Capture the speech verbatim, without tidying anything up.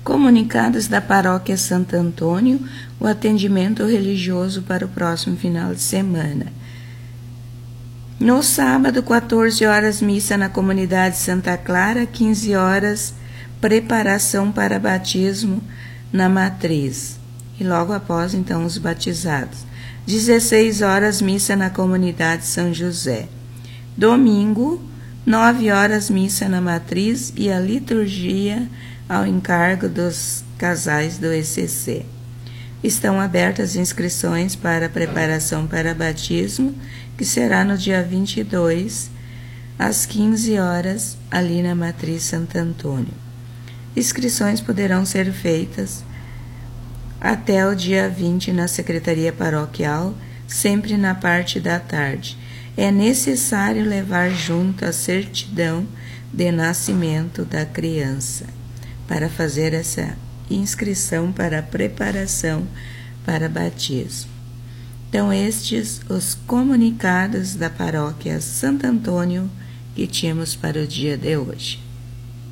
Comunicados da Paróquia Santo Antônio, o atendimento religioso para o próximo final de semana. No sábado, quatorze horas, missa na comunidade Santa Clara, quinze horas, preparação para batismo na matriz. E logo após, então, os batizados. dezesseis horas, missa na comunidade São José. Domingo, nove horas, missa na matriz e a liturgia ao encargo dos casais do E C C. Estão abertas inscrições para a preparação para batismo, que será no dia vinte e dois, às quinze horas, ali na Matriz Santo Antônio. Inscrições poderão ser feitas até o dia vinte na Secretaria Paroquial, sempre na parte da tarde. É necessário levar junto a certidão de nascimento da criança para fazer essa inscrição para a preparação para batismo. Então, estes os comunicados da Paróquia Santo Antônio que tínhamos para o dia de hoje.